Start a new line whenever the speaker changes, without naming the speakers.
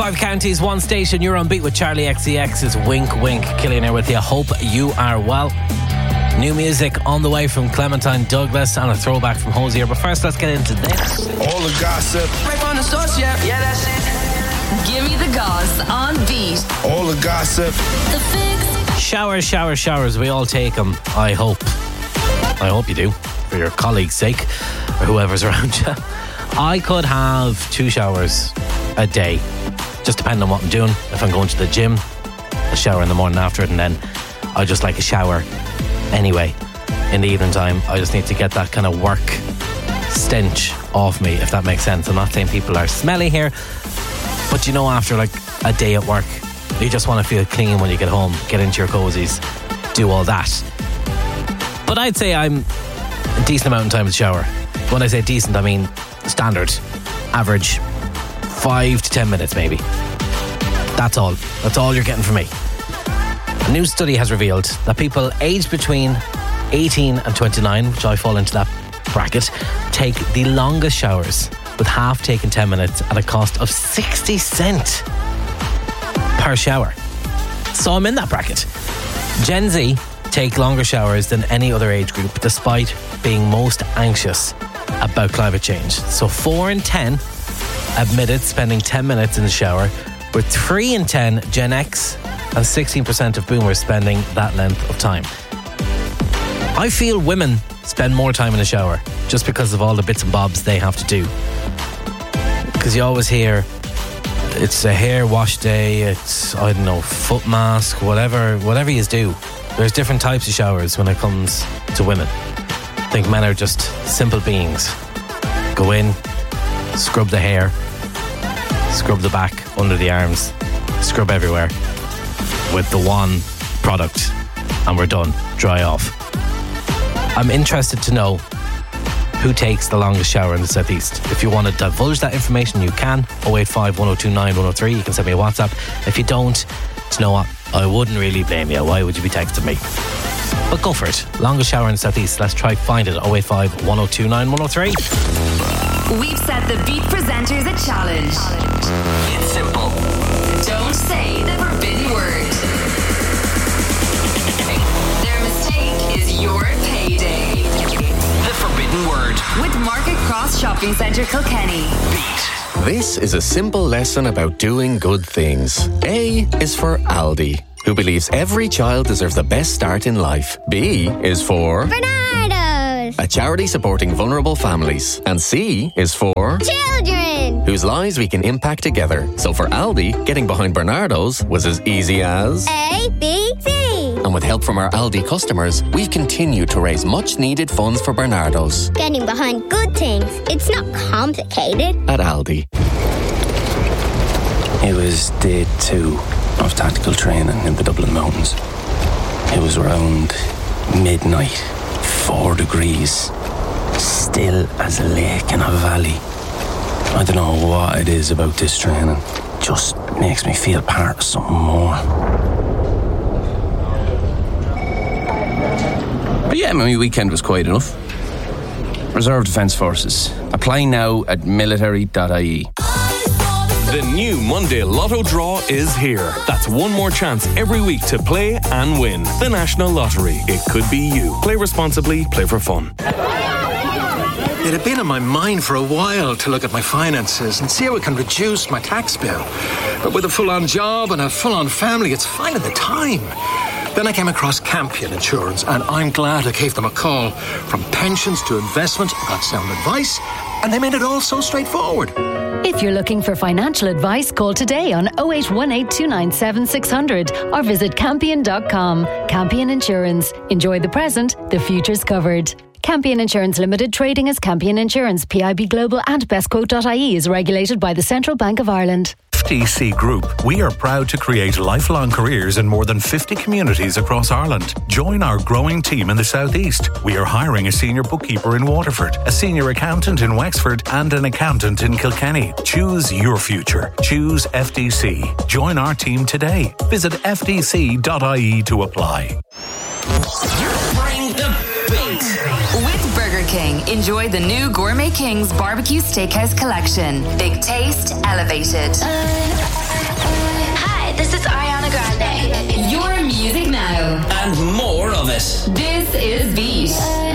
5 counties, 1 station. You're on beat with Charlie XCX's Wink Wink. Killian here with you. Hope you are well. New music on the way from Clementine Douglas and a throwback from Hosier. But first, let's get into this.
All the gossip.
Right on the source, yeah, that's it.
Give me the goss on beat.
All the gossip.
The Fix.
Showers. We all take them, I hope. I hope you do, for your colleagues' sake, or whoever's around you. I could have 2 showers a day, just depending on what I'm doing. If I'm going to the gym, I'll shower in the morning after it, and then I just like a shower anyway in the evening time. I just need to get that kind of work stench off me, if that makes sense. I'm not saying people are smelly here, but you know, after like a day at work, you just want to feel clean when you get home, get into your cozies, do all that. But I'd say I'm a decent amount of time to shower. When I say decent, I mean standard, average, 5 to 10 minutes maybe. That's all you're getting from me. A new study has revealed that people aged between 18 and 29, which I fall into that bracket, take the longest showers, with half taken 10 minutes at a cost of 60 cents per shower. So I'm in that bracket. Gen Z take longer showers than any other age group, despite being most anxious about climate change. So 4 in 10 admitted spending 10 minutes in the shower, with 3 in 10 Gen X and 16% of boomers spending that length of time. I feel women spend more time in the shower just because of all the bits and bobs they have to do. Because you always hear it's a hair wash day, it's, I don't know, foot mask, whatever you do. There's different types of showers when it comes to women. I think men are just simple beings. Go in, scrub the hair, scrub the back, under the arms, scrub everywhere with the one product, and we're done. Dry off. I'm interested to know who takes the longest shower in the southeast. If you want to divulge that information, you can. 085 1029 103. You can send me a WhatsApp. If you don't, do you know what? I wouldn't really blame you. Why would you be texting me? But go for it. Longest shower in the southeast. Let's try find it. 085 1029 103.
We've set the Beat presenters a challenge.
It's simple.
Don't say the forbidden word. Their mistake is your payday.
The forbidden word.
With Market Cross Shopping Centre Kilkenny.
Beat.
This is a simple lesson about doing good things. A is for Aldi, who believes every child deserves the best start in life. B is for
Bernardo's,
a charity supporting vulnerable families. And C is for
children,
whose lives we can impact together. So for Aldi, getting behind Bernardo's was as easy as
A, B, C.
And with help from our Aldi customers, we've continued to raise much needed funds for Bernardo's.
Getting behind good things, it's not complicated.
At Aldi.
It was day 2 of tactical training in the Dublin Mountains. It was around midnight, 4 degrees, still as a lake in a valley. I don't know what it is about this training. Just makes me feel part of something more. But yeah, my weekend was quiet enough. Reserve Defence Forces. Apply now at military.ie.
The new Monday Lotto draw is here. That's one more chance every week to play and win. The National Lottery. It could be you. Play responsibly, play for fun.
It had been on my mind for a while to look at my finances and see how I can reduce my tax bill. But with a full-on job and a full-on family, it's finding the time. Then I came across Campion Insurance, and I'm glad I gave them a call. From pensions to investment, I got sound advice, and they made it all so straightforward.
If you're looking for financial advice, call today on 0818 297 600 or visit campion.com. Campion Insurance. Enjoy the present, the future's covered. Campion Insurance Limited, trading as Campion Insurance, PIB Global and bestquote.ie is regulated by the Central Bank of Ireland.
FTC Group. We are proud to create lifelong careers in more than 50 communities across Ireland. Join our growing team in the southeast. We are hiring a senior bookkeeper in Waterford, a senior accountant in Wexford and an accountant in Kilkenny. Choose your future. Choose FTC. Join our team today. Visit ftc.ie to apply.
Bring the beat.
With Burger King, enjoy the new Gourmet King's Barbecue Steakhouse Collection. Big taste, elevated. This is Beat.